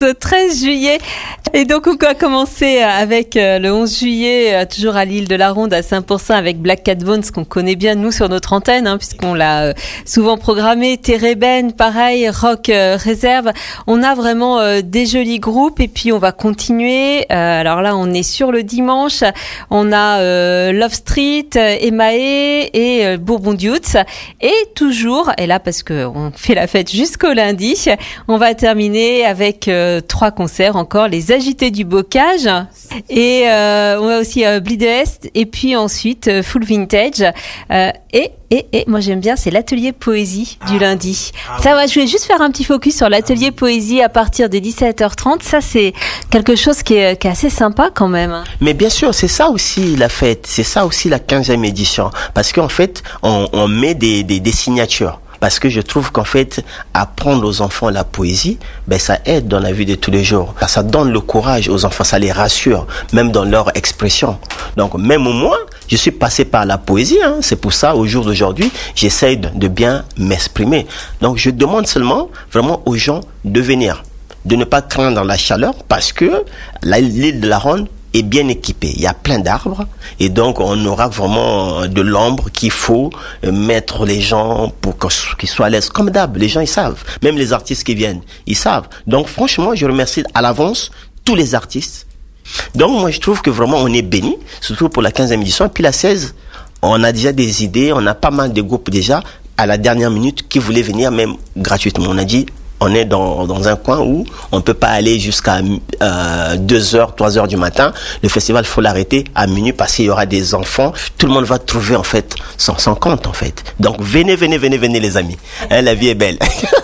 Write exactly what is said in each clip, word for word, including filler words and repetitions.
au treize juillet. Et donc, on va commencer avec le onze juillet, toujours à l'île de la Ronde, à Saint-Pourçain, avec Black Cat Bones, qu'on connaît bien, nous, sur notre antenne, hein, puisqu'on l'a souvent programmé. Tereben, pareil, Rock euh, Réserve. On a vraiment euh, des jolis groupes. Et puis, on va continuer. Euh, alors là, on est sur le dimanche. On a euh, Love Street, Emae et euh, Bourbon Dudes. Et toujours, et là, parce que on fait la fête jusqu'au lundi, on va terminer avec euh, trois concerts encore, les Agités du Bocage, et euh, on a aussi euh, Bleed Est, et puis ensuite euh, Full Vintage, euh, et et et moi j'aime bien, c'est l'atelier poésie du lundi. Ah, ça, ouais, je voulais juste faire un petit focus sur l'atelier poésie à partir de dix-sept heures trente. Ça, c'est quelque chose qui est, qui est assez sympa quand même. Mais bien sûr, c'est ça aussi la fête, c'est ça aussi la quinzième édition, parce qu'en fait, on, on met des, des, des signatures. Parce que je trouve qu'en fait, apprendre aux enfants la poésie, ben ça aide dans la vie de tous les jours. Ça donne le courage aux enfants, ça les rassure, même dans leur expression. Donc même moi, je suis passé par la poésie. Hein. C'est pour ça, au jour d'aujourd'hui, j'essaye de, de bien m'exprimer. Donc je demande seulement vraiment aux gens de venir, de ne pas craindre la chaleur, parce que la, l'île de la Ronde est bien équipé. Il y a plein d'arbres et donc on aura vraiment de l'ombre qu'il faut mettre les gens pour qu'ils soient à l'aise. Comme d'hab, les gens ils savent. Même les artistes qui viennent, ils savent. Donc franchement, je remercie à l'avance tous les artistes. Donc moi je trouve que vraiment on est béni, surtout pour la quinzième édition. Et puis la seize, on a déjà des idées, on a pas mal de groupes déjà à la dernière minute qui voulaient venir même gratuitement. On a dit on est dans, dans un coin où on ne peut pas aller jusqu'à euh, deux heures, trois heures du matin. Le festival, il faut l'arrêter à minuit parce qu'il y aura des enfants. Tout le monde va trouver en fait son, son compte en fait. Donc venez, venez, venez, venez les amis. Hein, la vie est belle.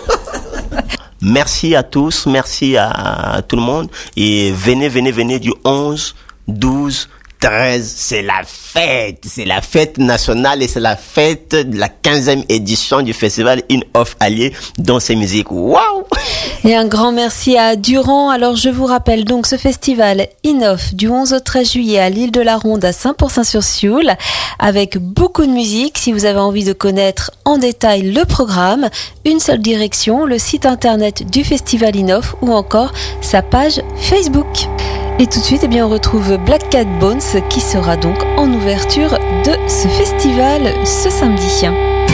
Merci à tous, merci à, à tout le monde. Et venez, venez, venez du onze, douze, treize, c'est la fête, c'est la fête nationale et c'est la fête de la quinzième édition du festival In-Off Allier dans ses musiques. Waouh! Et un grand merci à Durand. Alors je vous rappelle donc ce festival In-Off du onze au treize juillet à l'île de la Ronde à Saint-Pourçain-sur-Sioule avec beaucoup de musique. Si vous avez envie de connaître en détail le programme, une seule direction, le site internet du festival In-Off ou encore sa page Facebook. Et tout de suite, eh bien, on retrouve Black Cat Bones qui sera donc en ouverture de ce festival ce samedi.